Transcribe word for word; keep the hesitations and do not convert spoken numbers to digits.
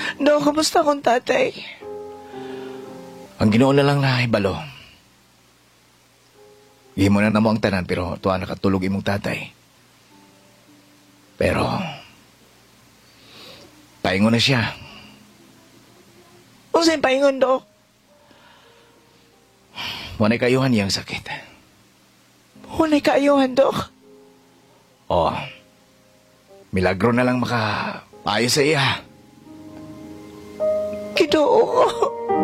Dok, kamusta akong tatay? Ang Ginoo na lang na ibalo. Gihimo na namo ang tanan pero tuwa nakatulog imong tatay. Pero paingon na siya. Kung sa'yo paingon, Dok? Wanay kayuhan niyang sakit. Hunay kaayuhan, Dok. Oh, milagro na lang maka paayos sa iya. Ginoo.